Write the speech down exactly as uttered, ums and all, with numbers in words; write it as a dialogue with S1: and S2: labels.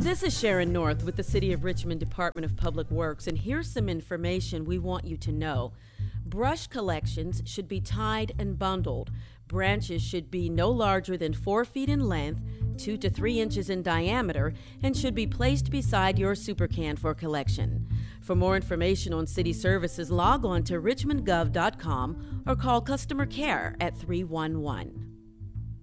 S1: This is Sharon North with the City of Richmond Department of Public Works, and here's some information we want you to know. Brush collections should be tied and bundled. Branches should be no larger than four feet in length, two to three inches in diameter, and should be placed beside your super can for collection. For more information on city services, log on to richmond gov dot com or call customer care at three one one.